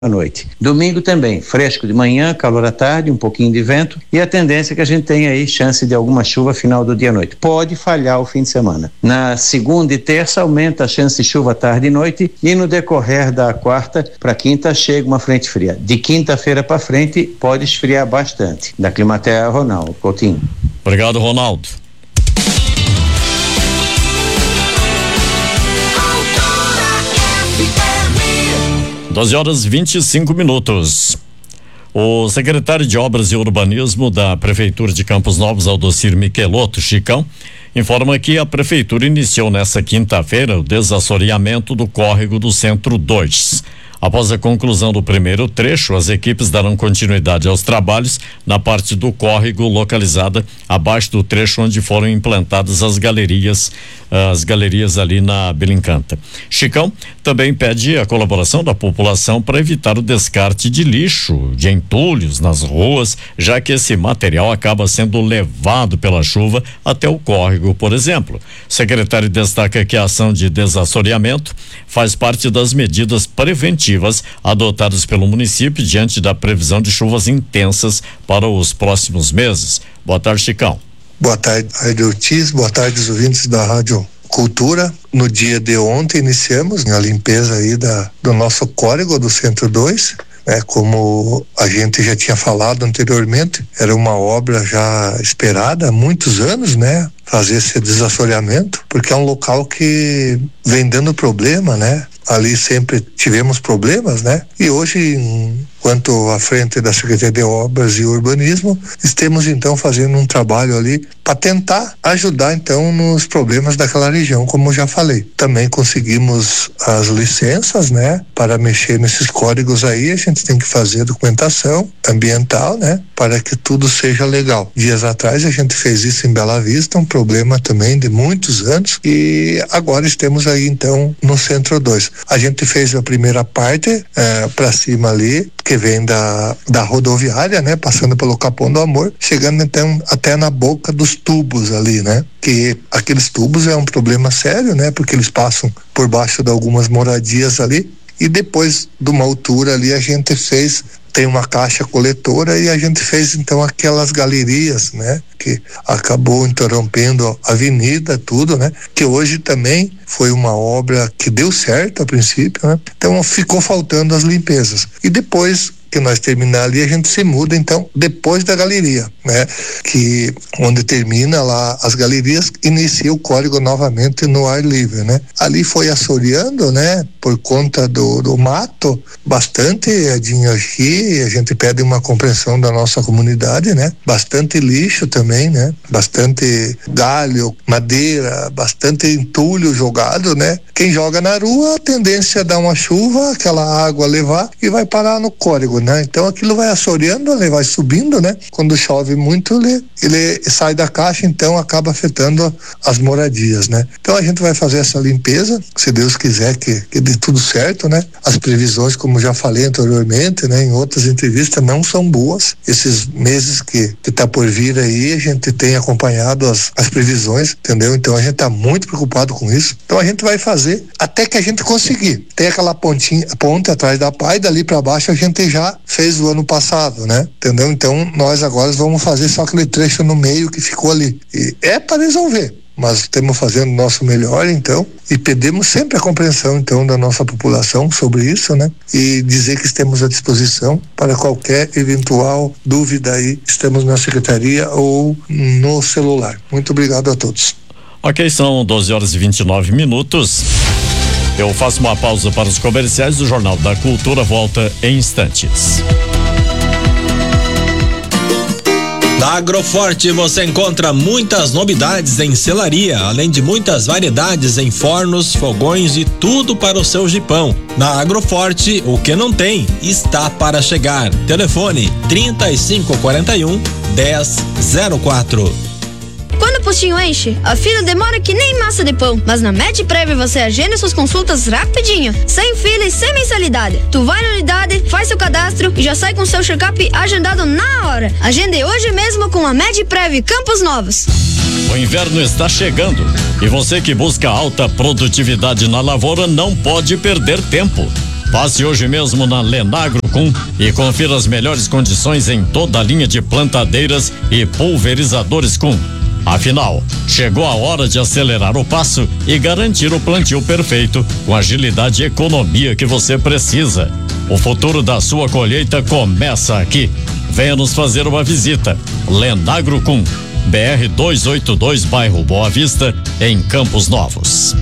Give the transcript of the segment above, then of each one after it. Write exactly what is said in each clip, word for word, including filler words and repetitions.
à noite. Domingo também, fresco de manhã, calor à tarde, um pouquinho de vento e a tendência é que a gente tenha aí chance de alguma chuva final do dia à noite. Pode falhar o fim de semana. Na segunda e terça aumenta a chance de chuva tarde e noite e no decorrer da quarta para quinta chega uma frente fria. De quinta-feira para frente pode esfriar bastante. Da Climaterra, Ronaldo Coutinho. Obrigado, Ronaldo. doze horas e vinte e cinco minutos. O secretário de Obras e Urbanismo da Prefeitura de Campos Novos, Aldocir Michelotto, Chicão, informa que a Prefeitura iniciou nesta quinta-feira o desassoreamento do córrego do Centro dois. Após a conclusão do primeiro trecho, as equipes darão continuidade aos trabalhos na parte do córrego localizada abaixo do trecho onde foram implantadas as galerias, as galerias ali na Belincanta. Chicão também pede a colaboração da população para evitar o descarte de lixo, de entulhos nas ruas, já que esse material acaba sendo levado pela chuva até o córrego, por exemplo. O secretário destaca que a ação de desassoreamento faz parte das medidas preventivas adotadas pelo município diante da previsão de chuvas intensas para os próximos meses. Boa tarde, Chicão. Boa tarde, Rádio Ortiz, boa tarde, os ouvintes da Rádio Cultura. No dia de ontem iniciamos a limpeza aí da, do nosso córrego do Centro dois. É, como a gente já tinha falado anteriormente, era uma obra já esperada há muitos anos, né? Fazer esse desassoreamento, porque é um local que vem dando problema, né? Ali sempre tivemos problemas, né? E hoje, enquanto à frente da Secretaria de Obras e Urbanismo, estamos então fazendo um trabalho ali para tentar ajudar então nos problemas daquela região, como já falei. Também conseguimos as licenças, né? Para mexer nesses códigos aí, a gente tem que fazer a documentação ambiental, né? Para que tudo seja legal. Dias atrás a gente fez isso em Bela Vista, um problema também de muitos anos, e agora estamos aí então no Centro dois. A gente fez a primeira parte eh, para cima ali, que vem da, da rodoviária, né? Passando pelo Capão do Amor, chegando então até na boca dos tubos ali, né? Que aqueles tubos é um problema sério, né? Porque eles passam por baixo de algumas moradias ali, e depois de uma altura ali a gente fez, tem uma caixa coletora e a gente fez então aquelas galerias, né? Que acabou interrompendo a avenida, tudo, né? Que hoje também foi uma obra que deu certo a princípio, né? Então ficou faltando as limpezas. E depois que nós terminar ali, a gente se muda então depois da galeria, né? Que onde termina lá as galerias, inicia o córrego novamente no ar livre, né? Ali foi assoreando, né? Por conta do, do mato, bastante Edinho aqui, a gente pede uma compreensão da nossa comunidade, né? Bastante lixo também, né? Bastante galho, madeira, bastante entulho jogado, né? Quem joga na rua, a tendência é dar uma chuva, aquela água levar e vai parar no córrego, né? Então aquilo vai assoreando, ele vai subindo, né? Quando chove muito, ele, ele sai da caixa, então acaba afetando as moradias, né? Então a gente vai fazer essa limpeza, se Deus quiser que, que dê tudo certo, né? As previsões, como já falei anteriormente, né? Em outras entrevistas, não são boas. Esses meses que, que tá por vir aí, a gente tem acompanhado as, as previsões, entendeu? Então a gente tá muito preocupado com isso. Então a gente vai fazer até que a gente conseguir. Tem aquela pontinha, ponte atrás da pá, e dali para baixo a gente já fez o ano passado, né? Entendeu? Então nós agora vamos fazer só aquele trecho no meio que ficou ali. E é para resolver, mas estamos fazendo o nosso melhor, então, e pedimos sempre a compreensão, então, da nossa população sobre isso, né? E dizer que estamos à disposição para qualquer eventual dúvida aí, estamos na secretaria ou no celular. Muito obrigado a todos. Ok, são doze horas e vinte e nove minutos. Eu faço uma pausa para os comerciais do Jornal da Cultura, volta em instantes. Na Agroforte você encontra muitas novidades em selaria, além de muitas variedades em fornos, fogões e tudo para o seu jipão. Na Agroforte, o que não tem está para chegar. Telefone trinta e cinco quarenta e um, dez zero quatro. Quando o postinho enche, a fila demora que nem massa de pão. Mas na MedPrev você agenda suas consultas rapidinho, sem fila e sem mensalidade. Tu vai na unidade, faz seu cadastro e já sai com seu check-up agendado na hora. Agende hoje mesmo com a MedPrev Campos Novos. O inverno está chegando e você que busca alta produtividade na lavoura não pode perder tempo. Passe hoje mesmo na Lenagrocum e confira as melhores condições em toda a linha de plantadeiras e pulverizadores Cum. Afinal, chegou a hora de acelerar o passo e garantir o plantio perfeito com agilidade e economia que você precisa. O futuro da sua colheita começa aqui. Venha nos fazer uma visita. Lenagrocum, B R duzentos e oitenta e dois, bairro Boa Vista, em Campos Novos.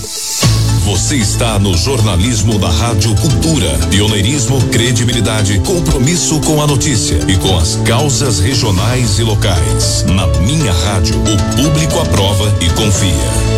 Você está no jornalismo da Rádio Cultura. Pioneirismo, credibilidade, compromisso com a notícia e com as causas regionais e locais. Na minha rádio, o público aprova e confia.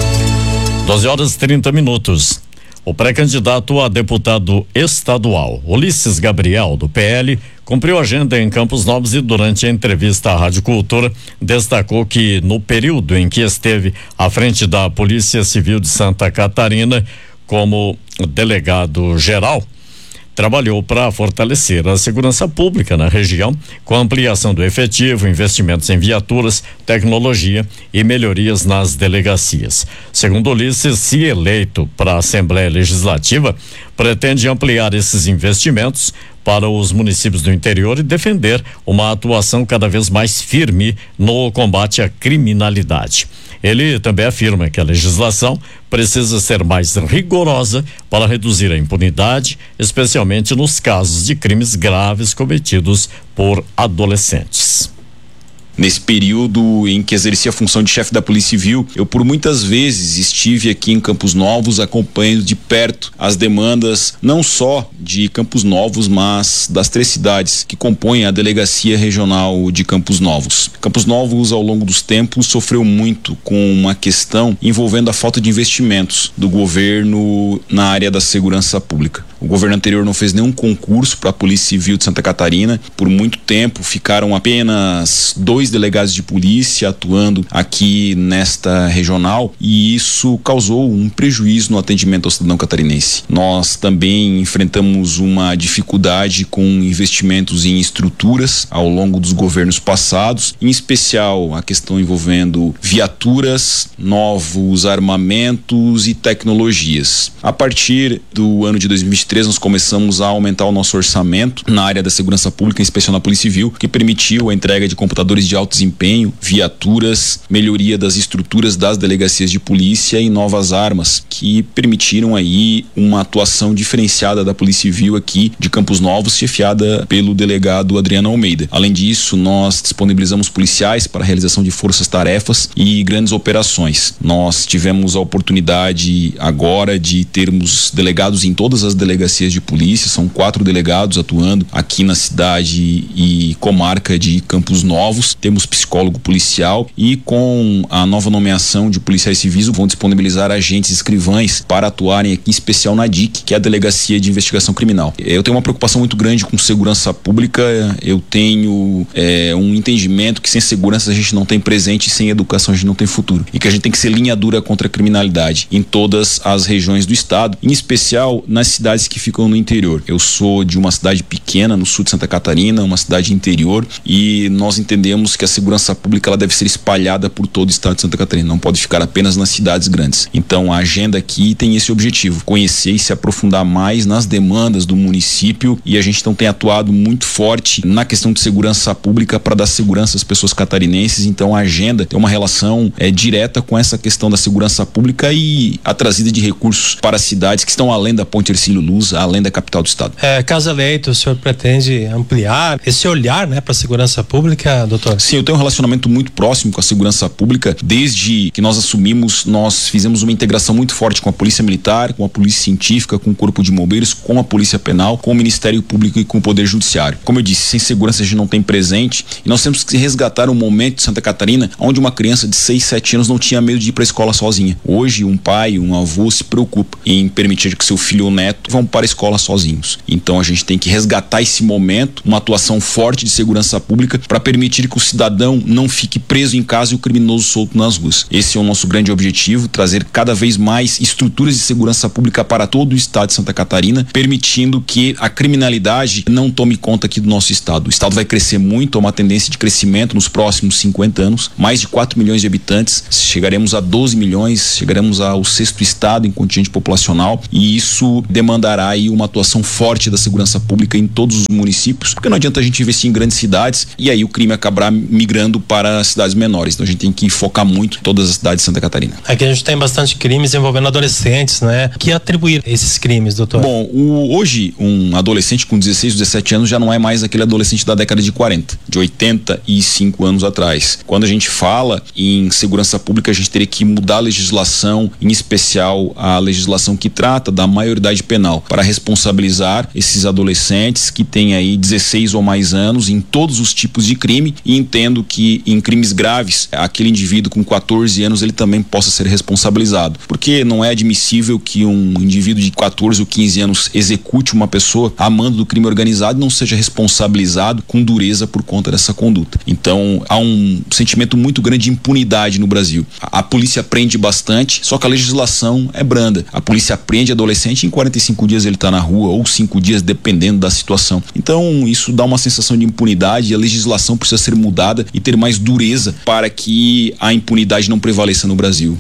doze horas e trinta minutos. O pré-candidato a deputado estadual, Ulisses Gabriel, do P L, cumpriu agenda em Campos Novos e durante a entrevista à Rádio Cultura destacou que no período em que esteve à frente da Polícia Civil de Santa Catarina como delegado geral, trabalhou para fortalecer a segurança pública na região, com ampliação do efetivo, investimentos em viaturas, tecnologia e melhorias nas delegacias. Segundo Ulisses, se eleito para a Assembleia Legislativa, pretende ampliar esses investimentos para os municípios do interior e defender uma atuação cada vez mais firme no combate à criminalidade. Ele também afirma que a legislação precisa ser mais rigorosa para reduzir a impunidade, especialmente nos casos de crimes graves cometidos por adolescentes. Nesse período em que exerci a função de chefe da Polícia Civil, eu por muitas vezes estive aqui em Campos Novos acompanhando de perto as demandas não só de Campos Novos, mas das três cidades que compõem a Delegacia Regional de Campos Novos. Campos Novos, ao longo dos tempos, sofreu muito com uma questão envolvendo a falta de investimentos do governo na área da segurança pública. O governo anterior não fez nenhum concurso para a Polícia Civil de Santa Catarina. Por muito tempo ficaram apenas dois delegados de polícia atuando aqui nesta regional e isso causou um prejuízo no atendimento ao cidadão catarinense. Nós também enfrentamos uma dificuldade com investimentos em estruturas ao longo dos governos passados, em especial a questão envolvendo viaturas, novos armamentos e tecnologias. A partir do ano de dois mil e vinte e três nós começamos a aumentar o nosso orçamento na área da segurança pública, em especial na Polícia Civil, que permitiu a entrega de computadores de alto desempenho, viaturas, melhoria das estruturas das delegacias de polícia e novas armas, que permitiram aí uma atuação diferenciada da Polícia Civil aqui de Campos Novos, chefiada pelo delegado Adriano Almeida. Além disso, nós disponibilizamos policiais para a realização de forças-tarefas e grandes operações. Nós tivemos a oportunidade agora de termos delegados em todas as delegacias de polícia, são quatro delegados atuando aqui na cidade e comarca de Campos Novos. Temos psicólogo policial e com a nova nomeação de policiais civis vão disponibilizar agentes escrivães para atuarem aqui, em especial na D I C, que é a Delegacia de Investigação Criminal. Eu tenho uma preocupação muito grande com segurança pública, eu tenho é, um entendimento que sem segurança a gente não tem presente e sem educação a gente não tem futuro. E que a gente tem que ser linha dura contra a criminalidade em todas as regiões do estado, em especial nas cidades que ficam no interior. Eu sou de uma cidade pequena no sul de Santa Catarina, uma cidade interior, e nós entendemos que a segurança pública ela deve ser espalhada por todo o estado de Santa Catarina, não pode ficar apenas nas cidades grandes. Então a agenda aqui tem esse objetivo, conhecer e se aprofundar mais nas demandas do município, e a gente então tem atuado muito forte na questão de segurança pública para dar segurança às pessoas catarinenses. Então a agenda tem uma relação é, direta com essa questão da segurança pública e a trazida de recursos para cidades que estão além da Ponte Hercílio Luz, além da capital do estado. É, caso eleito, o senhor pretende ampliar esse olhar, né, para a segurança pública, doutor? Sim, eu tenho um relacionamento muito próximo com a segurança pública. Desde que nós assumimos, nós fizemos uma integração muito forte com a Polícia Militar, com a Polícia Científica, com o Corpo de Bombeiros, com a Polícia Penal, com o Ministério Público e com o Poder Judiciário. Como eu disse, sem segurança a gente não tem presente e nós temos que resgatar um momento de Santa Catarina onde uma criança de seis, sete anos não tinha medo de ir para a escola sozinha. Hoje um pai, um avô se preocupa em permitir que seu filho ou neto vão para a escola sozinhos. Então a gente tem que resgatar esse momento, uma atuação forte de segurança pública para permitir que os cidadão não fique preso em casa e o criminoso solto nas ruas. Esse é o nosso grande objetivo, trazer cada vez mais estruturas de segurança pública para todo o estado de Santa Catarina, permitindo que a criminalidade não tome conta aqui do nosso estado. O estado vai crescer muito, é uma tendência de crescimento nos próximos cinquenta anos, mais de quatro milhões de habitantes, chegaremos a doze milhões, chegaremos ao sexto estado em contingente populacional, e isso demandará aí uma atuação forte da segurança pública em todos os municípios, porque não adianta a gente investir em grandes cidades e aí o crime acabará migrando para cidades menores. Então a gente tem que focar muito em todas as cidades de Santa Catarina. Aqui a gente tem bastante crimes envolvendo adolescentes, né? Que atribuir esses crimes, doutor? Bom, o, hoje um adolescente com dezesseis, dezessete anos já não é mais aquele adolescente da década de quarenta, de oitenta e cinco anos atrás. Quando a gente fala em segurança pública, a gente teria que mudar a legislação, em especial a legislação que trata da maioridade penal, para responsabilizar esses adolescentes que têm aí dezesseis ou mais anos em todos os tipos de crime, e entendo que em crimes graves, aquele indivíduo com quatorze anos ele também possa ser responsabilizado, porque não é admissível que um indivíduo de quatorze ou quinze anos execute uma pessoa a mando do crime organizado e não seja responsabilizado com dureza por conta dessa conduta. Então há um sentimento muito grande de impunidade no Brasil. A, a polícia prende bastante, só que a legislação é branda. A polícia prende adolescente e em quarenta e cinco dias ele está na rua, ou cinco dias dependendo da situação. Então isso dá uma sensação de impunidade, e a legislação precisa ser mudada e ter mais dureza para que a impunidade não prevaleça no Brasil.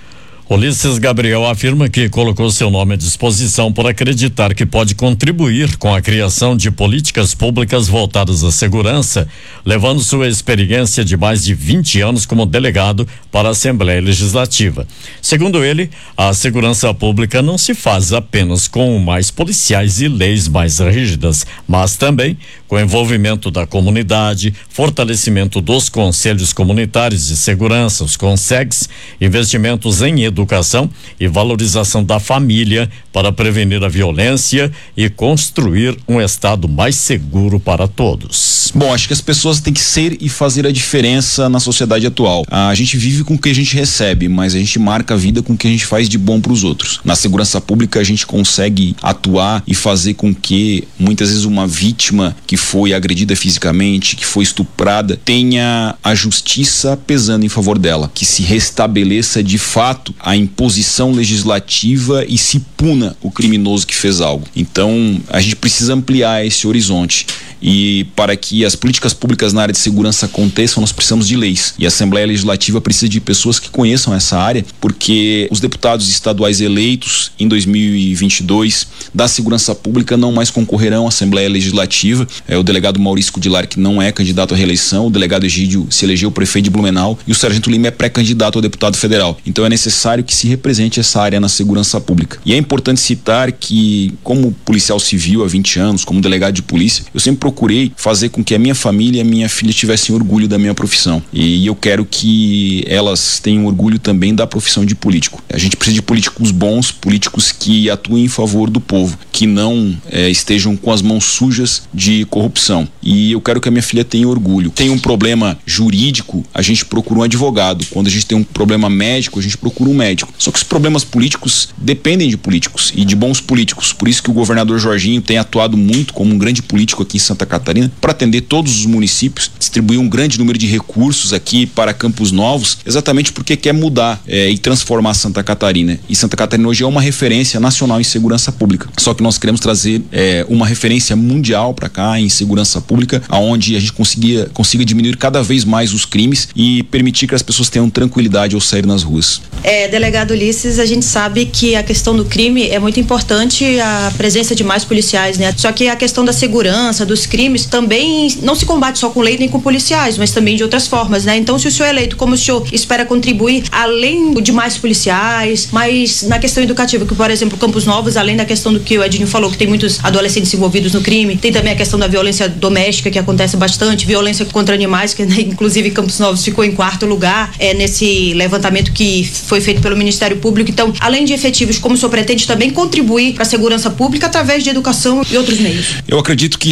Ulisses Gabriel afirma que colocou seu nome à disposição por acreditar que pode contribuir com a criação de políticas públicas voltadas à segurança, levando sua experiência de mais de vinte anos como delegado para a Assembleia Legislativa. Segundo ele, a segurança pública não se faz apenas com mais policiais e leis mais rígidas, mas também com envolvimento da comunidade, fortalecimento dos conselhos comunitários de segurança, os conselhos, investimentos em educação e valorização da família para prevenir a violência e construir um estado mais seguro para todos. Bom, acho que as pessoas têm que ser e fazer a diferença na sociedade atual. A gente vive com o que a gente recebe, mas a gente marca a vida com o que a gente faz de bom para os outros. Na segurança pública a gente consegue atuar e fazer com que muitas vezes uma vítima que foi agredida fisicamente, que foi estuprada, tenha a justiça pesando em favor dela, que se restabeleça de fato a imposição legislativa e se puna o criminoso que fez algo. Então a gente precisa ampliar esse horizonte, e para que as políticas públicas na área de segurança aconteçam, nós precisamos de leis, e a Assembleia Legislativa precisa de pessoas que conheçam essa área, porque os deputados estaduais eleitos em dois mil e vinte e dois da segurança pública não mais concorrerão à Assembleia Legislativa. É o delegado Maurício Cudilar, que não é candidato à reeleição, o delegado Egídio se elegeu prefeito de Blumenau e o sargento Lima é pré-candidato a deputado federal. Então é necessário que se represente essa área na segurança pública. E é importante citar que, como policial civil há vinte anos, como delegado de polícia, eu sempre procurei fazer com que a minha família e a minha filha tivessem orgulho da minha profissão. E eu quero que elas tenham orgulho também da profissão de político. A gente precisa de políticos bons, políticos que atuem em favor do povo, que não é, estejam com as mãos sujas de corrupção. E eu quero que a minha filha tenha orgulho. Tem um problema jurídico, a gente procura um advogado. Quando a gente tem um problema médico, a gente procura um médico. Só que os problemas políticos dependem de políticos e de bons políticos. Por isso que o governador Jorginho tem atuado muito como um grande político aqui em Santa Catarina para atender todos os municípios, distribuir um grande número de recursos aqui para Campos Novos, exatamente porque quer mudar é, e transformar Santa Catarina. E Santa Catarina hoje é uma referência nacional em segurança pública. Só que nós queremos trazer é, uma referência mundial para cá em segurança pública, aonde a gente consiga, consiga diminuir cada vez mais os crimes e permitir que as pessoas tenham tranquilidade ao sair nas ruas. É, delegado Ulisses, a gente sabe que a questão do crime é muito importante, a presença de mais policiais, né? Só que a questão da segurança, dos crimes, também não se combate só com lei nem com policiais, mas também de outras formas, né? Então, se o senhor é eleito, como o senhor espera contribuir, além de mais policiais, mas na questão educativa, que por exemplo, Campos Novos, além da questão do que o Edinho falou, que tem muitos adolescentes envolvidos no crime, tem também a questão da violência doméstica, que acontece bastante, violência contra animais, que né, inclusive Campos Novos ficou em quarto lugar é, nesse levantamento que foi feito pelo Ministério Público. Então, além de efetivos, como o senhor pretende também contribuir para a segurança pública através de educação e outros meios? Eu acredito que segurança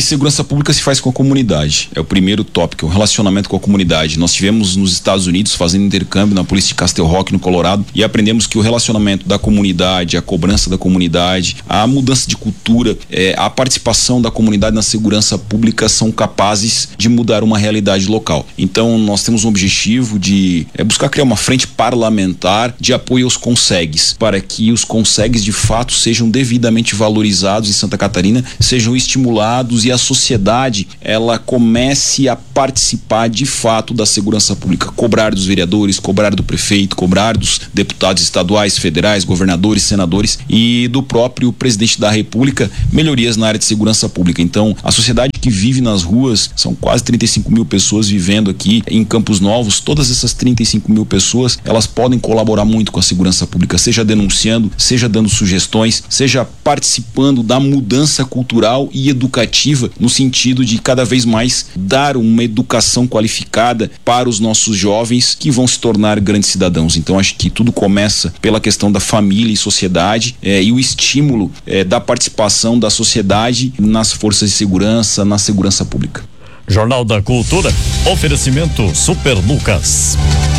pública se faz com a comunidade. É o primeiro tópico, o relacionamento com a comunidade. Nós tivemos nos Estados Unidos fazendo intercâmbio na polícia de Castle Rock, no Colorado, e aprendemos que o relacionamento da comunidade, a cobrança da comunidade, a mudança de cultura, é, a participação da comunidade na segurança pública são capazes de mudar uma realidade local. Então, nós temos um objetivo de é, buscar criar uma frente parlamentar de apoio aos consegues, para que os consegues de fato sejam devidamente valorizados em Santa Catarina, sejam estimulados e a sociedade ela comece a participar de fato da segurança pública, cobrar dos vereadores, cobrar do prefeito, cobrar dos deputados estaduais, federais, governadores, senadores e do próprio presidente da República melhorias na área de segurança pública. Então, a sociedade que vive nas ruas, são quase trinta e cinco mil pessoas vivendo aqui em Campos Novos, todas essas trinta e cinco mil pessoas, elas podem colaborar muito com a segurança pública, seja denunciando, seja dando sugestões, seja participando da mudança cultural e educativa, no sentido de cada vez mais dar uma educação qualificada para os nossos jovens que vão se tornar grandes cidadãos. Então, acho que tudo começa pela questão da família e sociedade eh, e o estímulo eh, da participação da sociedade nas forças de segurança, na segurança pública. Jornal da Cultura, oferecimento Super Lucas.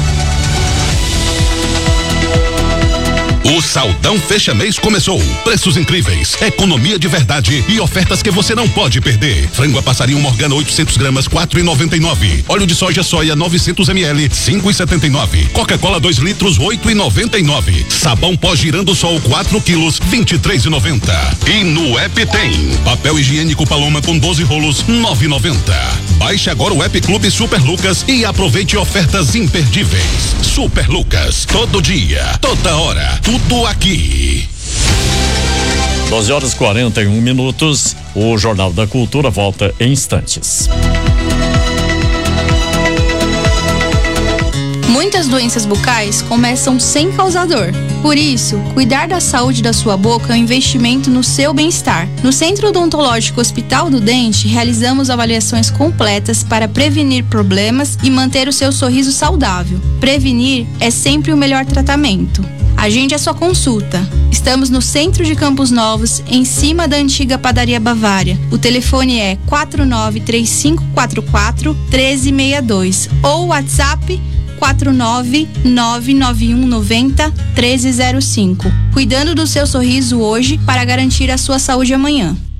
O Saldão Fecha Mês começou. Preços incríveis, economia de verdade e ofertas que você não pode perder. Frango a passarinho Morgana oitocentos gramas, quatro e noventa e nove. Óleo de soja soia novecentos mililitros, cinco e setenta e nove. Coca-Cola dois litros, oito e noventa e nove. Sabão pó Girando Sol quatro quilos, vinte e três e noventa. E no app tem papel higiênico Paloma com doze rolos, nove e noventa. Baixe agora o app Clube Super Lucas e aproveite ofertas imperdíveis. Super Lucas, todo dia, toda hora, tudo aqui. doze horas e quarenta e um minutos. O Jornal da Cultura volta em instantes. Muitas doenças bucais começam sem causador. Por isso, cuidar da saúde da sua boca é um investimento no seu bem-estar. No Centro Odontológico Hospital do Dente, realizamos avaliações completas para prevenir problemas e manter o seu sorriso saudável. Prevenir é sempre o melhor tratamento. Agende a sua consulta. Estamos no centro de Campos Novos, em cima da antiga padaria Bavária. O telefone é quatro nove três cinco quatro quatro, um três seis dois ou WhatsApp quatro nove nove nove um nove zero, um três zero cinco. Cuidando do seu sorriso hoje para garantir a sua saúde amanhã.